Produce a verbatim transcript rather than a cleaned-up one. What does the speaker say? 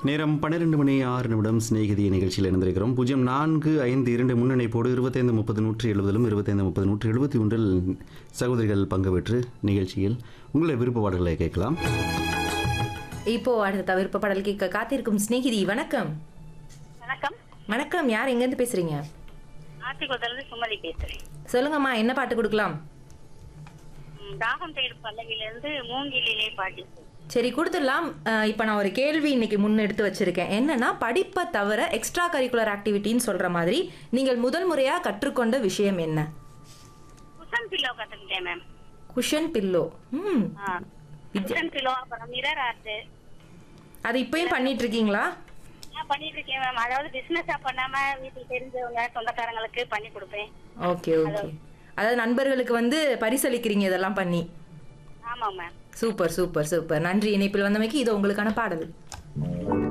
நேரம் பன்னிரண்டு மணி ஆறு நிமிடம் சிநேகிதி நிகழ்ச்சியில் இணைந்திருக்கிறோம். பூஜ்ஜியம் நான்கு ஐந்து இரண்டு முன்னணிப்போடு இருபத்தைந்து முப்பது நூற்றி எழுபதிலும் இருபத்தைந்து முப்பது நூற்றி எழுபத்தி ஒன்றில் சகோதரிகள் பங்கு பெற்று நிகழ்ச்சியில் உங்களை விருப்ப பாடல்களை கேட்கலாம். இப்போ அடுத்த விருப்ப பாடல் கேட்க காத்திருக்கும் சிநேகிதி. வணக்கம். வணக்கம். வணக்கம். யார் எங்கேருந்து பேசுறீங்க? ஆத்திக்குளத்திலிருந்து சுமதி பேசுறேன். சொல்லுங்கம்மா, என்ன பாட்டு கொடுக்கலாம்? ம், தாகம் தேடும் பல்லவிலிருந்து மூங்கிலே பாட்டி. சரி, கொடுத்துடலாம். அஹ், இப்போ நான் ஒரு கேள்வி இன்னைக்கு முன்னெடுத்து வச்சிருக்கேன். என்னன்னா, படிப்பை தவிர எக்ஸ்ட்ரா கரிக்குலர் ஆக்டிவிட்டின்னு சொல்ற மாதிரி நீங்கள் முதல் முறையா கற்றுக்கொண்ட விஷயம் என்ன? குஷன் பில்லோ கத்துக்கிட்டேன் மேம். Cushion pillow. ம். குஷன் பில்லோ, அப்புறம் மிரர் ஆர்ட். அது இப்பயும் பண்ணிட்டு இருக்கீங்களா? நான் பண்ணிட்டு இருக்கேன் மேம். அதாவது பிசினஸா பண்ணாம வீட்டுக்கு தெரிஞ்சவங்க சொந்தக்காரங்களுக்கு பண்ணி கொடுப்பேன். Okay okay. அதாவது நண்பர்களுக்கு வந்து பரிசளிக்கிறீங்க இதெல்லாம் பண்ணி. ஆமா மேம். Super super super. நன்றி இணைப்பில் வந்தமைக்கு. இது உங்களுக்கான பாடல்.